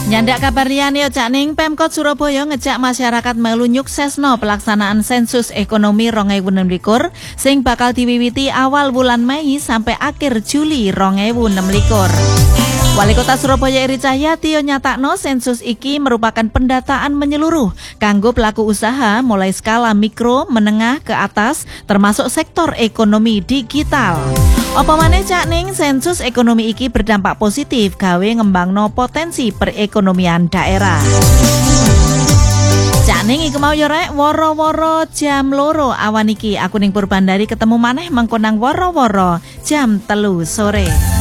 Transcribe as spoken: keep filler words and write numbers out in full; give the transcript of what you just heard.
Nyandak kabar liyane Cak Ning, Pemkot Surabaya ngejak masyarakat melu nyuksesno pelaksanaan sensus ekonomi rong ewu enem likur sing bakal diwiwiti awal bulan Mei sampai akhir Juli rong ewu enem likur. Wali Kota Surabaya Eri Cahyati nyatakno sensus iki merupakan pendataan menyeluruh kanggo pelaku usaha mulai skala mikro, menengah ke atas termasuk sektor ekonomi digital. Apa maneh Cak Ning, sensus ekonomi iki berdampak positif gawe ngembangno potensi perekonomian daerah. Cak Ning iku mau yo rek woro-woro jam loro awan iki aku ning Purbandari ketemu maneh mengko nang woro-woro jam telu sore.